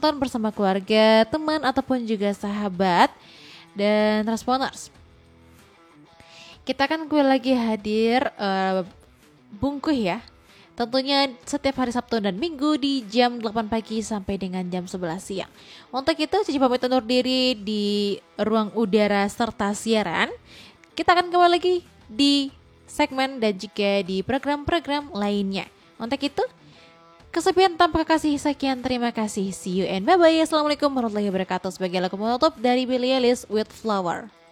menonton bersama keluarga, teman ataupun juga sahabat dan Transponers. Kita kan gue lagi hadir bungkuh ya. Tentunya setiap hari Sabtu dan Minggu di jam 8 pagi sampai dengan jam 11 siang. Untuk itu Cici pamit undur diri di ruang udara serta siaran. Kita akan kembali lagi di segmen dan juga di program-program lainnya. Untuk itu, kesepian tanpa kasih, sekian terima kasih. See you and bye-bye. Assalamualaikum warahmatullahi wabarakatuh. Sebagai lagu penutup dari Billie Eilish with Flower.